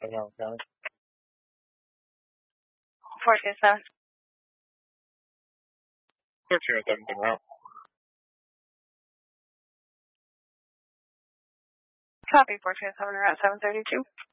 County. 427. 1307 en route. Copy, 427, Route 732.